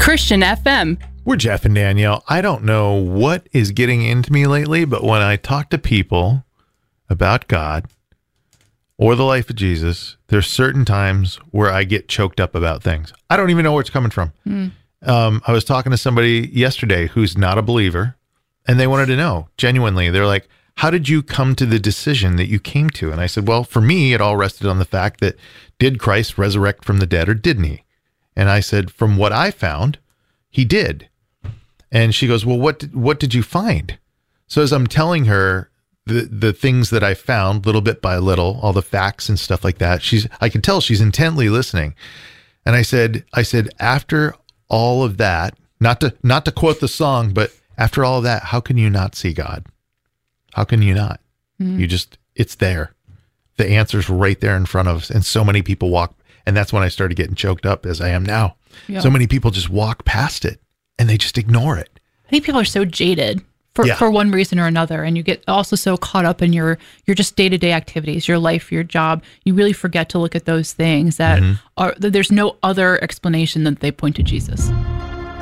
Christian FM. We're Jeff and Danielle. I don't know what is getting into me lately, but when I talk to people about God or the life of Jesus, there's certain times where I get choked up about things. I don't even know where it's coming from. I was talking to somebody yesterday who's not a believer, and they wanted to know, genuinely, they're like, how did you come to the decision that you came to? And I said, well, for me, it all rested on the fact that, did Christ resurrect from the dead or didn't he? And I said, from what I found, he did. And she goes, well, what did you find? So as I'm telling her the things that I found, little bit by little, all the facts and stuff like that, I could tell she's intently listening. And I said, after all of that, not to quote the song, but after all of that, how can you not see God? How can you not? It's there. The answer's right there in front of us. And so many people walk, and that's when I started getting choked up as I am now. Yep. So many people just walk past it and they just ignore it. I think people are so jaded for one reason or another. And you get also so caught up in your just day-to-day activities, your life, your job. You really forget to look at those things that there's no other explanation that they point to Jesus.